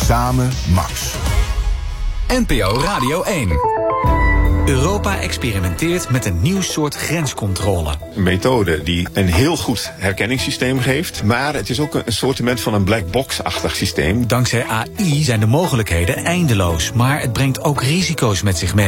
Samen Max. NPO Radio 1. Europa experimenteert met een nieuw soort grenscontrole. Een methode die een heel goed herkenningssysteem geeft, maar het is ook een soortement van een black box-achtig systeem. Dankzij AI zijn de mogelijkheden eindeloos, maar het brengt ook risico's met zich mee.